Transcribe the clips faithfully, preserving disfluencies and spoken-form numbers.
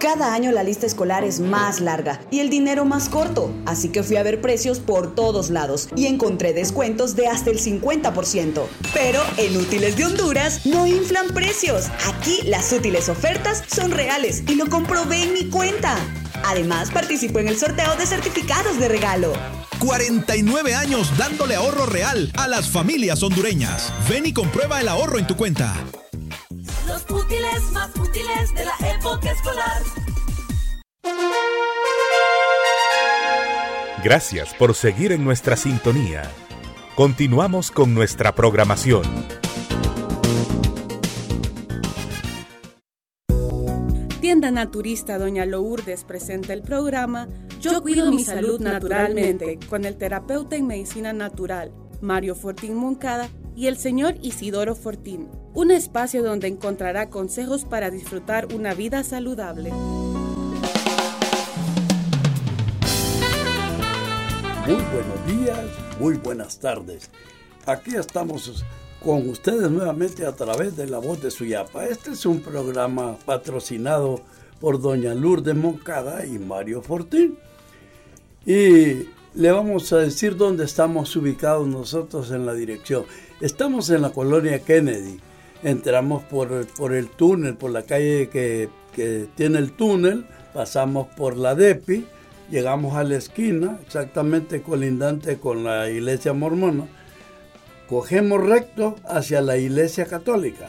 Cada año la lista escolar es más larga y el dinero más corto, así que fui a ver precios por todos lados y encontré descuentos de hasta el cincuenta por ciento. Pero en Útiles de Honduras no inflan precios. Aquí las útiles ofertas son reales y lo comprobé en mi cuenta. Además, participo en el sorteo de certificados de regalo. cuarenta y nueve años dándole ahorro real a las familias hondureñas. Ven y comprueba el ahorro en tu cuenta. Los útiles más útiles de la época escolar. Gracias por seguir en nuestra sintonía. Continuamos con nuestra programación. Tienda Naturista Doña Lourdes presenta el programa Yo cuido mi salud naturalmente con el terapeuta en medicina natural Mario Fortín Moncada y el señor Isidoro Fortín. Un espacio donde encontrará consejos para disfrutar una vida saludable. Muy buenos días, muy buenas tardes. Aquí estamos con ustedes nuevamente a través de La Voz de Suyapa. Este es un programa patrocinado por doña Lourdes Moncada y Mario Fortín. Y le vamos a decir dónde estamos ubicados nosotros en la dirección. Estamos en la colonia Kennedy. Entramos por, por el túnel, por la calle que, que tiene el túnel, pasamos por la DEPI, llegamos a la esquina, exactamente colindante con la iglesia mormona, cogemos recto hacia la iglesia católica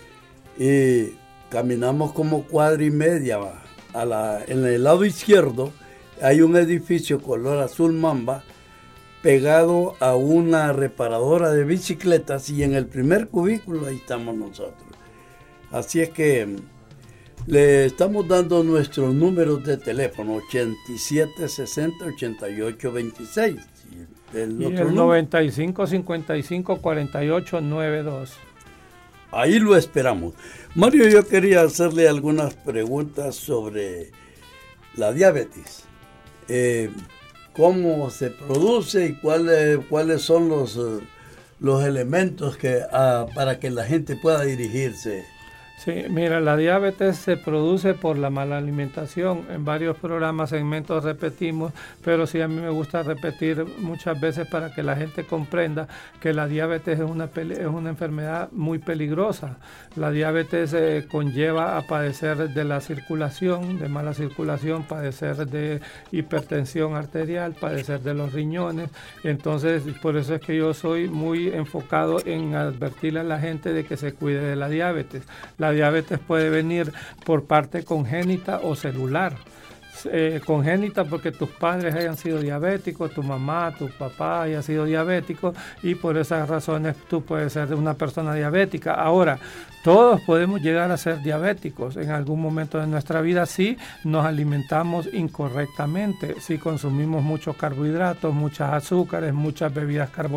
y caminamos como cuadra y media. A la, en el lado izquierdo hay un edificio color azul mamba pegado a una reparadora de bicicletas y en el primer cubículo ahí estamos nosotros. Así es que le estamos dando nuestros números de teléfono ochenta y siete sesenta ochenta y ocho veintiséis. El, y el noventa y cinco cincuenta y cinco cuarenta y ocho noventa y dos. Ahí lo esperamos. Mario, yo quería hacerle algunas preguntas sobre la diabetes. Eh, ¿Cómo se produce y cuáles, cuáles son los, los elementos que, uh, para que la gente pueda dirigirse? Sí, mira, la diabetes se produce por la mala alimentación. En varios programas, segmentos repetimos, pero sí a mí me gusta repetir muchas veces para que la gente comprenda que la diabetes es una, es una enfermedad muy peligrosa. La diabetes eh, conlleva a padecer de la circulación, de mala circulación, padecer de hipertensión arterial, padecer de los riñones. Entonces, por eso es que yo soy muy enfocado en advertirle a la gente de que se cuide de la diabetes. La diabetes puede venir por parte congénita o celular. Eh, congénita porque tus padres hayan sido diabéticos, tu mamá, tu papá haya sido diabético y por esas razones tú puedes ser una persona diabética. Ahora, todos podemos llegar a ser diabéticos en algún momento de nuestra vida si nos alimentamos incorrectamente, si consumimos muchos carbohidratos, muchas azúcares, muchas bebidas carbonatadas.